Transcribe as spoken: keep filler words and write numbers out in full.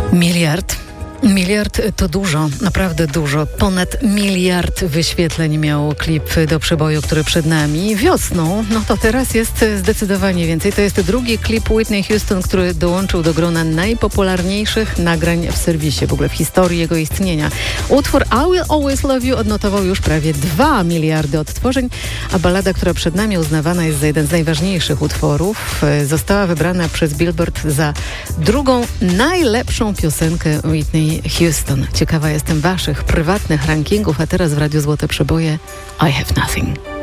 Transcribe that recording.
Miliard. Miliard to dużo, naprawdę dużo. Ponad miliard wyświetleń miał klip do przeboju, który przed nami. Wiosną, no to teraz jest zdecydowanie więcej. To jest drugi klip Whitney Houston, który dołączył do grona najpopularniejszych nagrań w serwisie, w ogóle w historii jego istnienia. Utwór I Will Always Love You odnotował już prawie dwa miliardy odtworzeń, a ballada, która przed nami uznawana jest za jeden z najważniejszych utworów, została wybrana przez Billboard za drugą najlepszą piosenkę Whitney Houston. Ciekawa jestem waszych prywatnych rankingów, a teraz w Radiu Złote Przeboje I Have Nothing.